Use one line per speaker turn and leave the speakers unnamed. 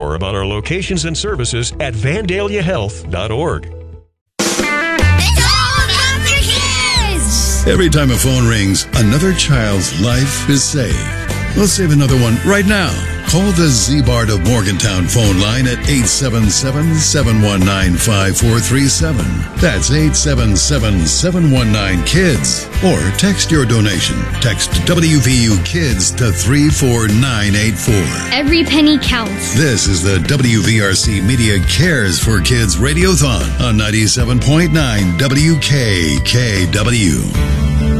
Or about our locations and services at vandaliahealth.org.
It's all about the kids!
Every time a phone rings, another child's life is saved. Let's save another one right now. Call the Z-Bart of Morgantown phone line at 877-719-5437. That's 877-719-KIDS. Or text your donation. Text WVU Kids to 34984.
Every penny counts.
This is the WVRC Media Cares for Kids Radiothon on 97.9 WKKW.